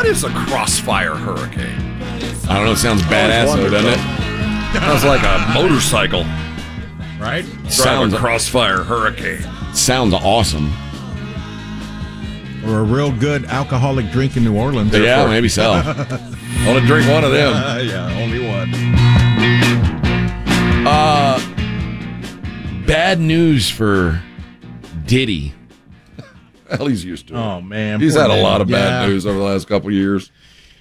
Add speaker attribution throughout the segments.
Speaker 1: is a Crossfire Hurricane?
Speaker 2: I don't know. It sounds badass, though, doesn't it?
Speaker 1: Sounds like a motorcycle.
Speaker 3: Right?
Speaker 1: Sounds a Crossfire Hurricane.
Speaker 2: Sounds awesome.
Speaker 3: Or a real good alcoholic drink in New Orleans.
Speaker 2: Yeah, maybe so.
Speaker 1: Want to drink one of them?
Speaker 3: Yeah, only one.
Speaker 2: Bad news for Diddy.
Speaker 1: Well, he's used to it.
Speaker 3: Oh, man.
Speaker 1: He's
Speaker 3: poor
Speaker 1: had a
Speaker 3: man.
Speaker 1: lot of bad news over the last couple of years.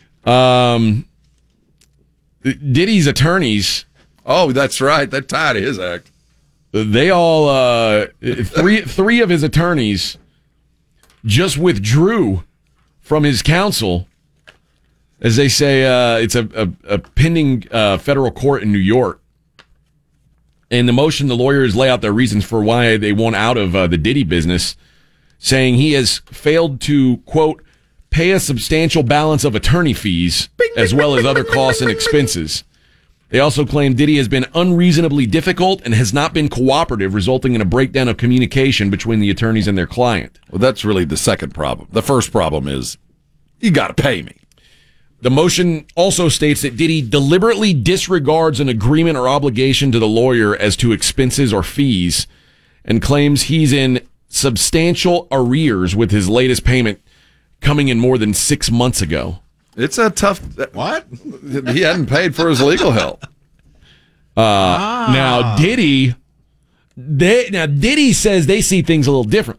Speaker 2: Diddy's attorneys.
Speaker 1: Oh, that's right. That tied to his act.
Speaker 2: They all three of his attorneys just withdrew from his counsel, as they say. It's a pending federal court in New York. In the motion, the lawyers lay out their reasons for why they want out of the Diddy business, saying he has failed to, quote, pay a substantial balance of attorney fees as well as other costs and expenses. They also claim Diddy has been unreasonably difficult and has not been cooperative, resulting in a breakdown of communication between the attorneys and their client.
Speaker 1: Well, that's really the second problem. The first problem is you got to pay me.
Speaker 2: The motion also states that Diddy deliberately disregards an agreement or obligation to the lawyer as to expenses or fees and claims he's in substantial arrears with his latest payment coming in more than 6 months ago.
Speaker 1: It's a tough...
Speaker 3: What?
Speaker 1: He hadn't paid for his legal help.
Speaker 2: Now, Diddy says they see things a little different.